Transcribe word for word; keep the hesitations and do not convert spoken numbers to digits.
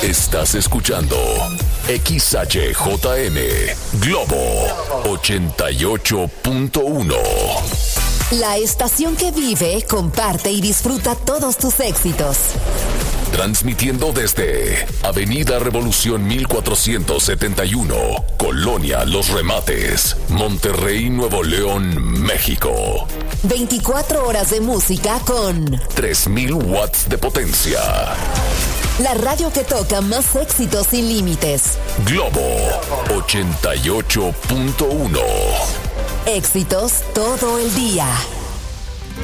Estás escuchando X H J M Globo ochenta y ocho punto uno. La estación que vive, comparte y disfruta todos tus éxitos. Transmitiendo desde Avenida Revolución mil cuatrocientos setenta y uno, Colonia Los Remates, Monterrey, Nuevo León, México. veinticuatro horas de música con tres mil watts de potencia. La radio que toca más éxitos sin límites. Globo ochenta y ocho punto uno. Éxitos todo el día.